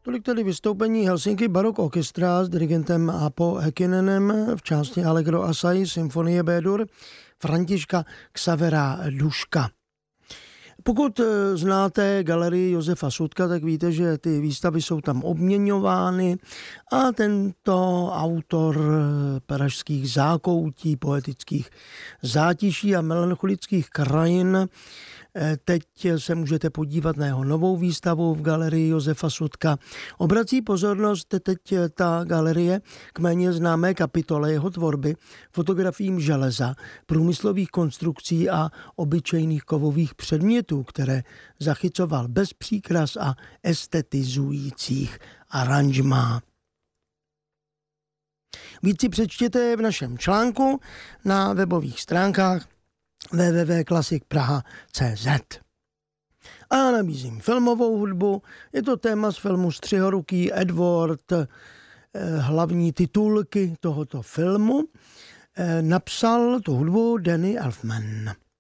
Tolik tedy vystoupení Helsinki Baroque Orchestra s dirigentem Aapo Häkkinenem v části Allegro assai symfonie B-dur Františka Xavera Duška. Pokud znáte galerii Josefa Sudka, tak víte, že ty výstavy jsou tam obměňovány a tento autor pražských zákoutí, poetických zátiší a melancholických krajin, teď se můžete podívat na jeho novou výstavu v galerii Josefa Sudka. Obrací pozornost teď ta galerie k méně známé kapitole jeho tvorby, fotografiím železa, průmyslových konstrukcí a obyčejných kovových předmětů, které zachycoval bez příkras a estetizujících aranžmá. Víc si přečtěte v našem článku na webových stránkách www.klassikpraha.cz. A nabízím filmovou hudbu. Je to téma z filmu Střihoruký Edward, hlavní titulky tohoto filmu. Napsal tu hudbu Danny Elfman.